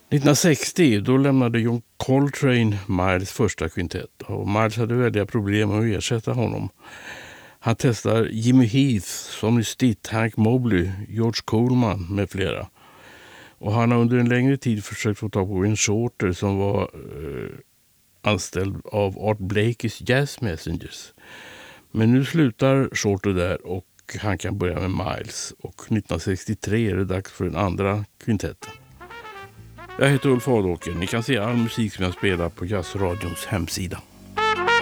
1960 då lämnade John Coltrane Miles första kvintett och Miles hade väldiga problem med att ersätta honom. Han testar Jimmy Heath, Sonny Stitt, Hank Mobley, George Coleman med flera. Och han har under en längre tid försökt få tag på en Shorter som var anställd av Art Blakey's Jazz Messengers. Men nu slutar Shorter där och han kan börja med Miles. Och 1963 är det dags för den andra kvintetten. Jag heter Ulf Adåker. Ni kan se all musik som jag spelar på Jazzradions hemsida.